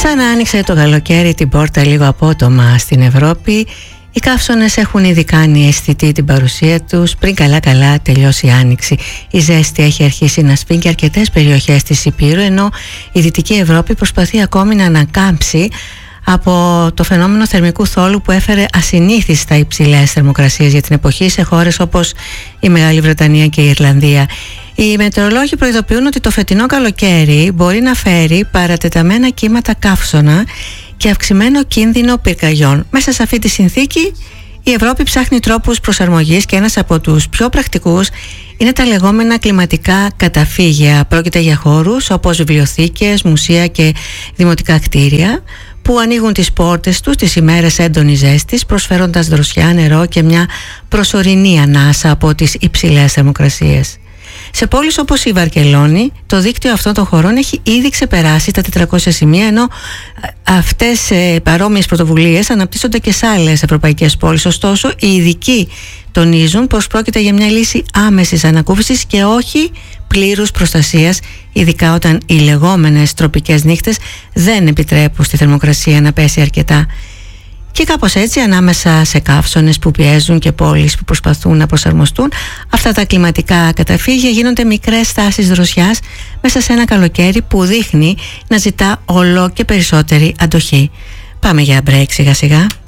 Σαν να άνοιξε το καλοκαίρι την πόρτα λίγο απότομα στην Ευρώπη, οι καύσωνες έχουν ήδη κάνει αισθητή την παρουσία τους πριν καλά τελειώσει η άνοιξη. Η ζέστη έχει αρχίσει να σφίγγει αρκετές περιοχές της Υπήρου, ενώ η Δυτική Ευρώπη προσπαθεί ακόμη να ανακάμψει από το φαινόμενο θερμικού θόλου που έφερε ασυνήθιστα υψηλές θερμοκρασίες για την εποχή σε χώρες όπως η Μεγάλη Βρετανία και η Ιρλανδία. Οι μετεωρολόγοι προειδοποιούν ότι το φετινό καλοκαίρι μπορεί να φέρει παρατεταμένα κύματα καύσωνα και αυξημένο κίνδυνο πυρκαγιών. Μέσα σε αυτή τη συνθήκη η Ευρώπη ψάχνει τρόπους προσαρμογής και ένας από τους πιο πρακτικούς είναι τα λεγόμενα κλιματικά καταφύγια. Πρόκειται για χώρους όπως βιβλιοθήκες, μουσεία και δημοτικά κτίρια που ανοίγουν τις πόρτες τους τις ημέρες έντονης ζέστης, προσφέροντας δροσιά, νερό και μια προσωρινή ανάσα από τις υψηλές θερμοκρασίες. Σε πόλεις όπως η Βαρκελόνη, το δίκτυο αυτών των χωρών έχει ήδη ξεπεράσει τα 400 σημεία, ενώ αυτές παρόμοιες πρωτοβουλίες αναπτύσσονται και σε άλλες ευρωπαϊκές πόλεις. Ωστόσο, οι ειδικοί τονίζουν πως πρόκειται για μια λύση άμεσης ανακούφισης και όχι πλήρους προστασίας, ειδικά όταν οι λεγόμενες τροπικές νύχτες δεν επιτρέπουν στη θερμοκρασία να πέσει αρκετά. Και κάπως έτσι, ανάμεσα σε καύσωνες που πιέζουν και πόλεις που προσπαθούν να προσαρμοστούν, αυτά τα κλιματικά καταφύγια γίνονται μικρές στάσεις δροσιάς μέσα σε ένα καλοκαίρι που δείχνει να ζητά όλο και περισσότερη αντοχή. Πάμε για break σιγά σιγά.